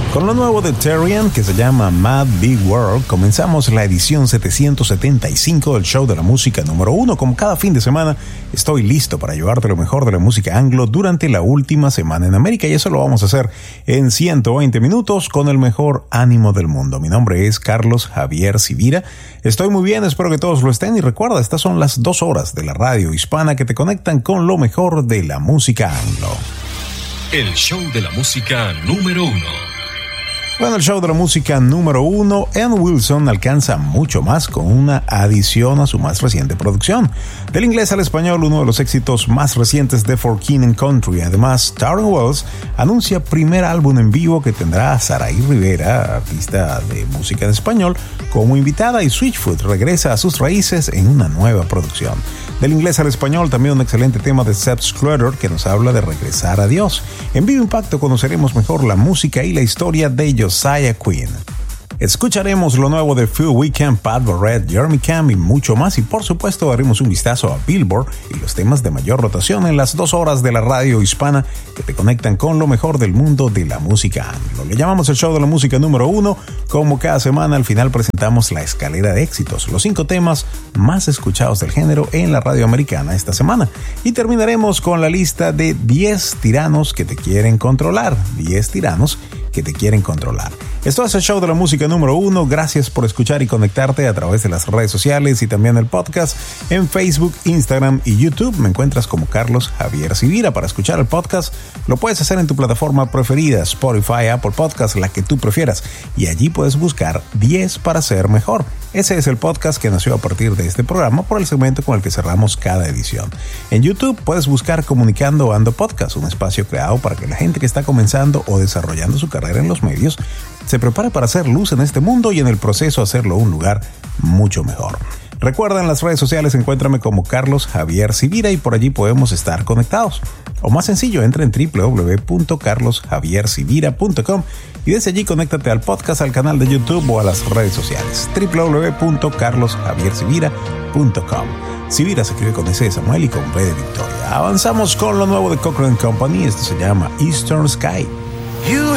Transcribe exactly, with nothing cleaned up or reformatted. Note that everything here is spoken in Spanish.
Con lo nuevo de Terrian, que se llama Mad Big World, comenzamos la edición setecientos setenta y cinco del show de la música número uno. Como cada fin de semana, estoy listo para llevarte lo mejor de la música anglo durante la última semana en América, y eso lo vamos a hacer en ciento veinte minutos con el mejor ánimo del mundo. Mi nombre es Carlos Javier Sivira. Estoy muy bien, espero que todos lo estén, y recuerda, estas son las dos horas de la radio hispana que te conectan con lo mejor de la música anglo. El show de la música número uno. Bueno, el show de la música número uno, Ann Wilson alcanza mucho más con una adición a su más reciente producción. Del inglés al español, uno de los éxitos más recientes de For King and Country. Además, Tauren Wells anuncia primer álbum en vivo que tendrá a Saraí Rivera, artista de música en español, como invitada, y Switchfoot regresa a sus raíces en una nueva producción. Del inglés al español, también un excelente tema de Sepp Scudder que nos habla de regresar a Dios. En Vivo Impacto conoceremos mejor la música y la historia de Josiah Quinn. Escucharemos lo nuevo de Phil Wickham, Pat Barrett, Jeremy Camp y mucho más, y por supuesto daremos un vistazo a Billboard y los temas de mayor rotación en las dos horas de la radio hispana que te conectan con lo mejor del mundo de la música anglo. Le llamamos el show de la música número uno. Como cada semana, al final presentamos la escalera de éxitos, los cinco temas más escuchados del género en la radio americana esta semana, y terminaremos con la lista de diez tiranos que te quieren controlar, diez tiranos que te quieren controlar. Esto es el show de la música número uno. Gracias por escuchar y conectarte a través de las redes sociales y también el podcast en Facebook, Instagram y YouTube. Me encuentras como Carlos Javier Sivira. Para escuchar el podcast lo puedes hacer en tu plataforma preferida, Spotify, Apple Podcasts, la que tú prefieras, y allí puedes buscar diez para ser mejor. Ese es el podcast que nació a partir de este programa por el segmento con el que cerramos cada edición. En YouTube puedes buscar Comunicando Ando Podcast, un espacio creado para que la gente que está comenzando o desarrollando su carrera en los medios se prepare para hacer luz en este mundo y en el proceso hacerlo un lugar mucho mejor. Recuerda, en las redes sociales encuéntrame como Carlos Javier Sivira, y por allí podemos estar conectados. O más sencillo, entra en doble u doble u doble u punto carlos javier sivira punto com y desde allí conéctate al podcast, al canal de YouTube o a las redes sociales. doble u doble u doble u punto carlos javier sivira punto com. Sivira se escribe con S de Samuel y con B de Victoria. Avanzamos con lo nuevo de Cochrane Company. Esto se llama Eastern Sky. You